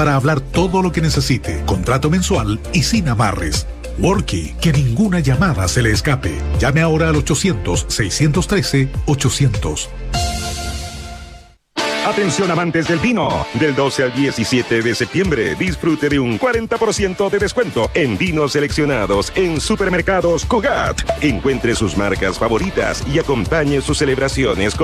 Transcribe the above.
para hablar todo lo que necesite. Contrato mensual y sin amarres. Worky, que ninguna llamada se le escape. Llame ahora al 800-613-800. Atención amantes del vino, del 12 al 17 de septiembre disfrute de un 40% de descuento en vinos seleccionados en Supermercados Cugat. Encuentre sus marcas favoritas y acompañe sus celebraciones con